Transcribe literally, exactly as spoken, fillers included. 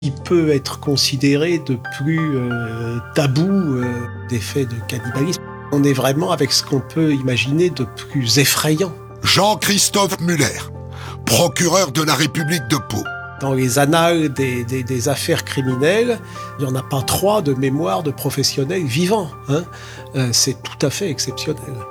Il peut être considéré de plus euh, tabou euh, des faits de cannibalisme. On est vraiment avec ce qu'on peut imaginer de plus effrayant. Jean-Christophe Muller, procureur de la République de Pau. Dans les annales des, des, des affaires criminelles, il n'y en a pas trois de mémoire de professionnels vivants. Hein. Euh, c'est tout à fait exceptionnel.